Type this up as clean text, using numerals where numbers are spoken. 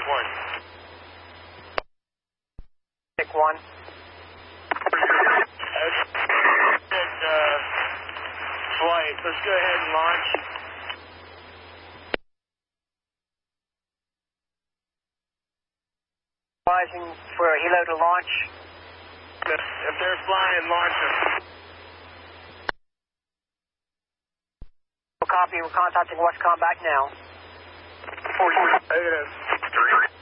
1. Pick 1. Flight. Let's go ahead and launch. Advising for helo to launch. If they're flying, launch them. Copy. We're contacting Westcom back now. Negative.